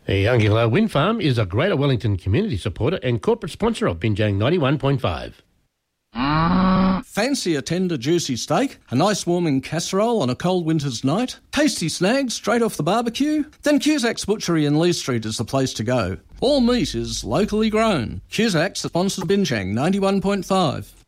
Youngilla Wind Farm is a Greater Wellington community supporter and corporate sponsor of Binjang 91.5. Fancy a tender, juicy steak, a nice warming casserole on a cold winter's night, tasty snags straight off the barbecue? Then Cusack's Butchery in Lee Street is the place to go. All meat is locally grown. Cusack's sponsors Binjang 91.5.